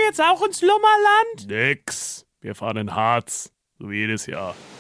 jetzt auch ins Lummerland? Nix. Wir fahren in Harz. So wie jedes Jahr.